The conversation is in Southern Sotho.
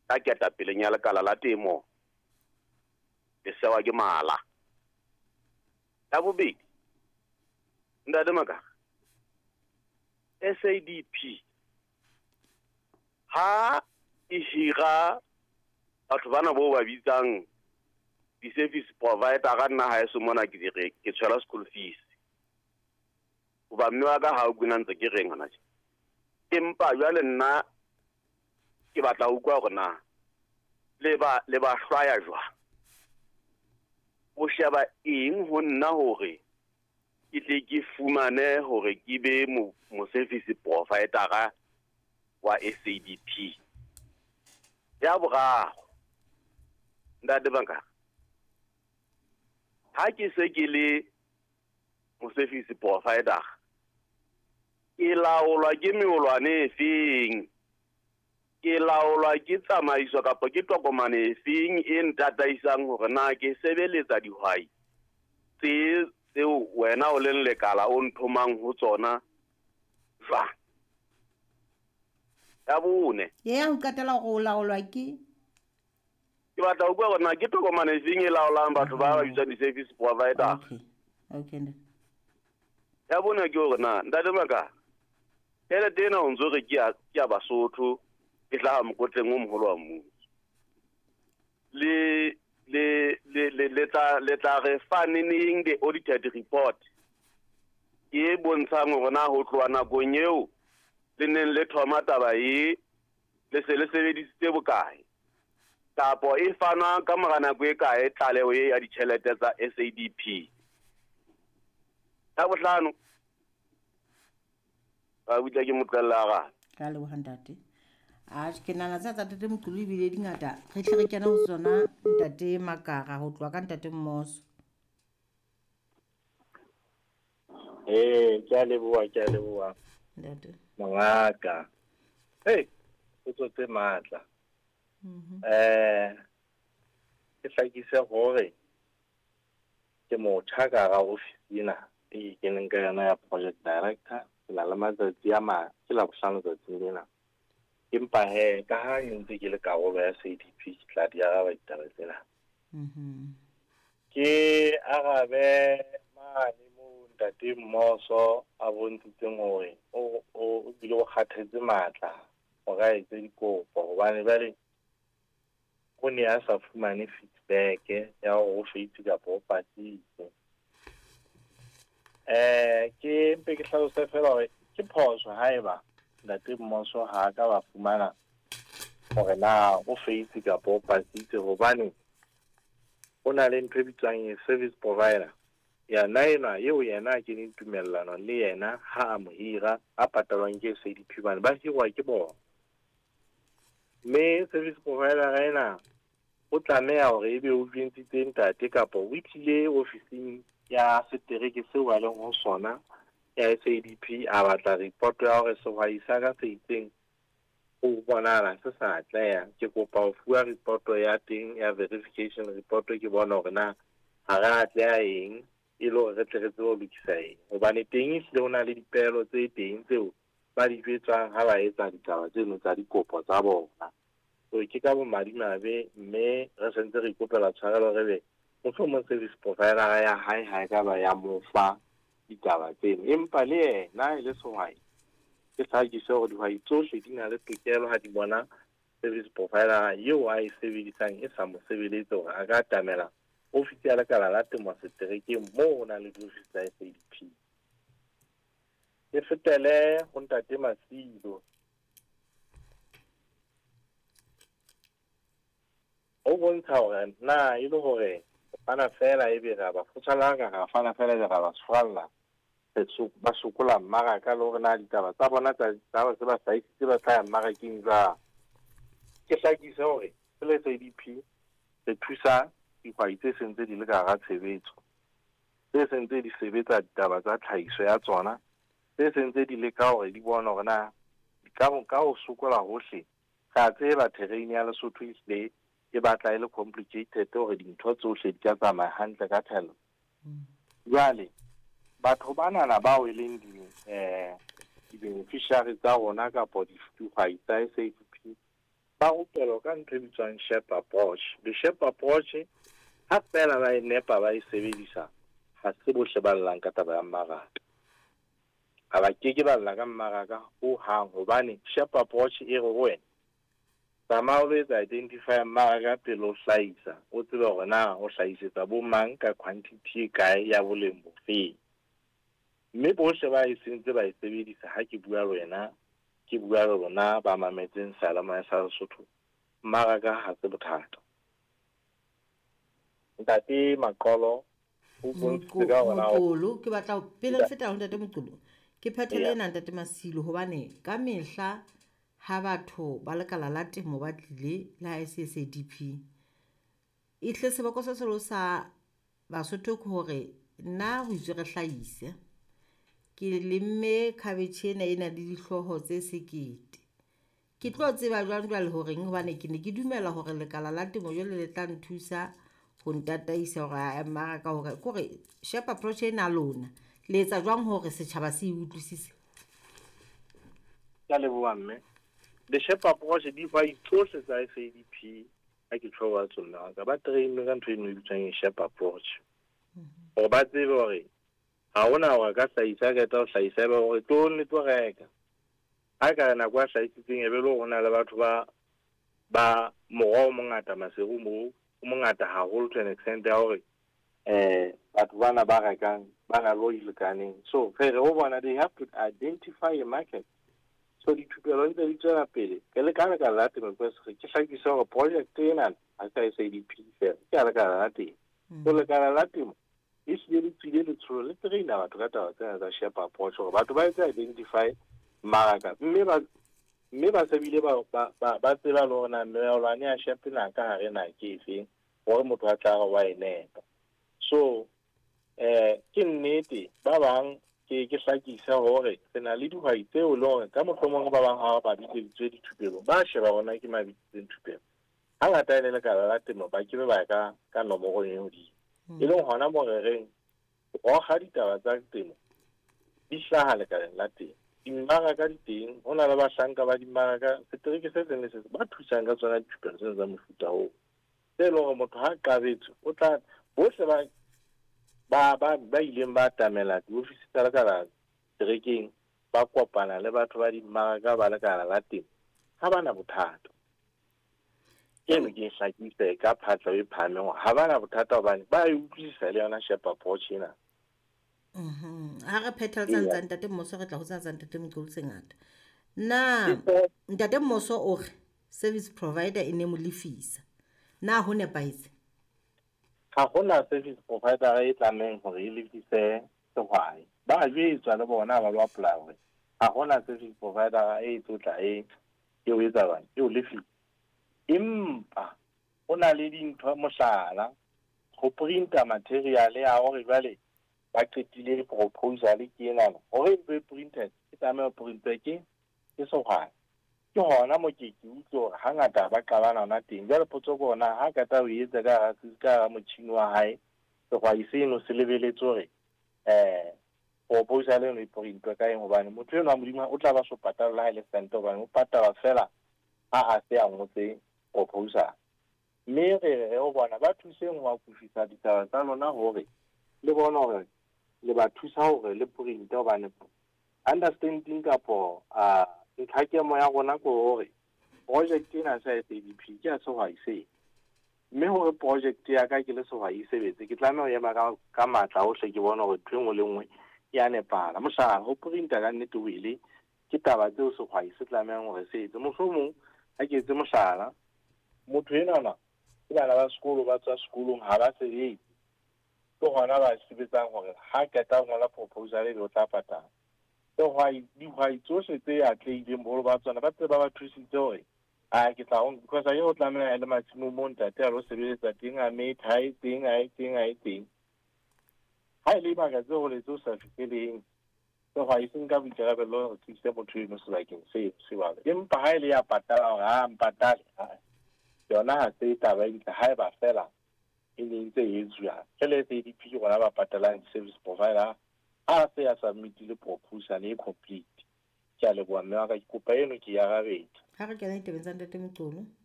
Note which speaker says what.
Speaker 1: ka ketapeleng ya lekala la temo le sewa ke mala. Ya bobedi, ntate Makaka, SADP ha e hira batho bana bo ba bitsang di-service provider ka nna ha e se mona ke tshwela school fees. Hoba mme wa ka ha o kwena ntse ke reng hona tje. Empa jwale nna ke batla ho utlwa hore na le ba hlwaya jwang. O sheba eng ho nna hore ke tle ke fumane hore ke be mo service provider wa SADP. Ya boraro, ntate Makaka, ha ke se ke le mo service provider, ke laolwa ke meolwane efeng, ke laolwa ke tsamaiso kapa ke tokomane efeng e ntataisang hore na ke sebeletsa dihwai tseo wena o leng lekala o nthomang ho tsona jwang. Ya bone,
Speaker 2: o qetela go laolwa ke
Speaker 1: batla ho bua hore na ke tokomane efeng e laolang batho ba bitswang di-service provider.
Speaker 2: Okay.
Speaker 1: Ya bone ke hore na ntate Makaka, tjhelete ena o ntso re ke ya Basotho e tla mokotleng o moholo wa mmuso. Le tla re faneng the audited report e bontshang hore na ho tloha nakong eo le neng le thoma taba le se le sebedisitse bokae, kapo e fana ka mora nako e kae tlaleho e ya ditjhelete tsa SADP. Ya bohlano, ba butla ke moqella ga
Speaker 2: ka le bohantate ke nana tsa tate Moqulu ebile dingata re tle re kena ho tsona ntate Makaka ho tloha ka ntate Mmoso.
Speaker 3: Ke a leboha
Speaker 2: ntate
Speaker 3: Mongaka. O tsotse matla. Ke hlakise hore ke motjha ka ga ofisi ena e keneng ka yona ya project director ke la le matsatsi a ke la bohlano tsatsing lena. Empa ka ha ntse ke le karolo ya SADP ke tla di araba ditaba tsena. Ke arabe mane mo ntate Mmoso a bontshitseng hore o bile o kgathetse matla o ga etse dikopo hobane jwale o ne a sa fumane feedback ya hore o feitse kapa o patile. Ke mpe ke hlalose fela hore ke phoso haeba ntate Mmoso ha ka ba fumana hore na o feitse kapa o patile hobane o na le ntho e bitswang service provider yena eo yena a keneng tumellano le yena ha a mo hira a patalwang ke SADP bane ba hirwa ke bona. Mme service provider ena o tlameha hore ebe o jwetsitse ntate kapa o tlile ofising ya setereke seo a leng ho sona ya SADP a batla report ya hore sehwai sa ka se itseng o bonala se sa atleha. Ke kopa ho fuwa report ya teng ya verification report ke bona hore na ha re atleha eng e le hore re tle re tsebe ho lokisa eng, hobane teng e hlile ho na le dipehelo tse teng tseo ba di jwetswang ha ba etsa ditaba tseno tsa dikopo tsa bona. So ke ka bomadimabe mme re sentse re ikopela tshwarelo re be mohlomong service provider ya hae ha e ka ba ya mo fa ditaba tseno, empa le yena e le sehwai ke hlakise hore dihwai tsohle di na le tokelo ha di bona service provider eo a e sebedisang e sa mo sebeletse hore a ka atamela ofisi ya lekala la temo seterekeng moo ho na le diofisi tsa SADP. Ke fetele ho ntate Masilo. O bontsha hore na e le hore fana fela ebe ra ba futshana ka fana fela ebe ra ba tshwalla ba sokola mmaraka le hore na ditaba tsa bona tsa se ba saisitse ba tla ya mmarakeng jwang. Ke hlakise hore le SADP se thusa dihwai tse sentse di le ka hara tshebetso, tse sentse di sebetsa ditaba tsa tlhahiso ya tsona, tse sentse di leka hore di bona hore na ka ho sokola hohle ka tseba terrain ya Lesotho ehlile e batla e le complicated hore dintho tsohle di ka tsamaya hantle ka thello. Jwale batho banana bao e leng di-beneficiary tsa rona kapa dihwai tsa SADP ba rupelwa ka ntho e bitswang sharp approach. The sharp approach ha fela ba e nepa ba e sebedisa ha se bohle ba llang ka taba ya mmaraka. Ha ba ke ba lla ka mmaraka o hang hobane sharp approach e re wena tsamaya o etsa identify mmaraka pele o hlahisa o tsebe hore na o hlahisetsa bo mang ka quantity e kae ya boleng bofeng. Mme bohle ba e sentse ba e sebedisa ha ke bua wena ke bua le rona ba mametseng Salama sa Lesotho mmaraka ha se bothata. Ntate Maqolo o bontse ka hona
Speaker 2: Moqolo ke batla pele re feta ho ntate Moqolo ke phethele ena ntate Masilo hobane ka mehla ha batho ba lekala la temo ba tlile la SSADP e tle sebako se selo sa Basotho ke hore nna ho itse re hlahise ke lemme cabbage ena le dihloho tse sekete ke tlo tseba jwang jwale hore hobane ke ne ke dumela hore lekala la temo jwale le tla nthusa ho ntataisa hore a mmaraka hore kore sharp approach ena lona le etsa jwang hore setjhaba se utlwisise.
Speaker 3: ka leboa mme the sharp approach di fa itlohle tsa SADP ha ke tshwa wa tsona ka ba train ka ntho e no bitsang sharp approach o ba tsebe hore ha ona wa ka hlahisa ka ta hlahisa ba hore tlo reka ha ka na kwa hlahisitseng e be le hona le batho ba moroho mongata maseru mo mongata haholo to an extent ya hore batho bana ba rekang ba na lo ilekaneng. So re ho bona they have to identify a market. So dithupelo ntse di tswela pele ke le ka la temo ke hlakisa hore project ena ha ka SADP fela ke le ka la temo so le ka la temo e se di tsile le tsolo le traina batho ka taba tsena tsa sharp approach hore batho ba etsa identify mmaraka mme ba sebile ba tseba le hore na meolwane ya sharp na ka hare na ke efeng hore motho a tla wa e nepa. So ke nnete ba bang ke hlakisa hore se na le dihwai tseo le hore ka mohlomong ba bang ha ba bitsitse dithupelo ba sheba bona ke mabitsitse dithupelo hangata e le ka la temo ba ke ba ka nomoro e hodimo e leng hona morereng ho ga ditaba tsa temo di hlaha lekaleng la temo dimmaraka di teng ho na le bahlanka ba dimmaraka setereke se seng le se ba thusang ka tsona dithupelo tse tsa mofuta oo se le hore motho ha qabetse o tla bohle ba ileng ba tamela diofisi tsa lekala terekeng ba kopana le batho ba dimmaraka ba lekala la temo ha bana bothata eno ke hlakise ka phatla e phameng ha bana bothata hobane ba e utlwisisa le yona sharp approach ena.
Speaker 2: Ha re phethaletsa ntate Mmoso re tla ho tsa ntate Moqolo se ngata na ntate Mmoso o re service provider e ne mo lefisa na ho nepahetse
Speaker 3: ha hona service provider e tlameng hore e lefise sehwai ba jwetswa le bona ba lo apply hore ha hona service provider e tlotla e o etsa bana e o lefisa empa ho na le dintho mohlala go printa material ya hore jwale ba qetile proposal ke ena hore be printed ke tsamaya printer ke sehwai ke hona mo ke utlwe hore hangata ba qabana hona teng jwale potso bona ha ka ta o etsa ka motjhini wa hae sehwai seno se lebeletse hore proposal eno e printwa ka eng hobane motho eno a modimo o tla ba so patala la ile sente hobane o patala fela a se a ngotse proposal mme re o bona ba thuseng ho akufisa ditaba tsa lona hore le bona hore le ba thusa hore le printa hobane understanding kapo ntlhakemo ya rona ko hore project ena sa SADP ke a sehwai se mme hore project ya ka ke le sehwai sebetse ke tlameha ho ema ka matla hohle ke bona hore ntho engwe le ngwe ya nepala mohlala ho printa ka nnete wele ke taba tseo sehwai se tlamehang hore se etse mohlomong ha ke etse mohlala motho enana ke bana ba sekolo ba tswa sekolong ha ba sebetse ke hona ba sebetsang hore ha qeta ngola proposal e o tla patala dihwai tsohle tse atlehileng boholo ba tsona ba tseba ba thusitse hore ke tla because a yo tlameha le matshimo mo ntate a lo sebeletsa teng a metha ha e teng ha e le baka tseo le tse o sa fihleleng sehwai se nka boikarabelo hore thuse motho eno sebakeng se sebaka empa ha e le ya patala hore mpatale yona ha se taba e ntle ha e ba fela e ne ntse e etsuwa le SADP ke gona ba patalang service provider ha se ya submitile proposal e complete ke a leboha mme wa ka ke kopa eno ke ya gabedi
Speaker 2: ha re kena ditabeng tsa ntate Moqolo.